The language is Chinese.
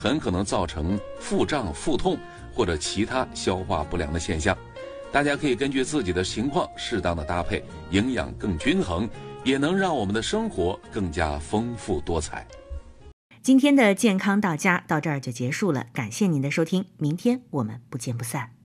很可能造成腹胀、腹痛或者其他消化不良的现象。大家可以根据自己的情况适当的搭配，营养更均衡，也能让我们的生活更加丰富多彩。 今天的健康到家到这儿就结束了，感谢您的收听，明天我们不见不散。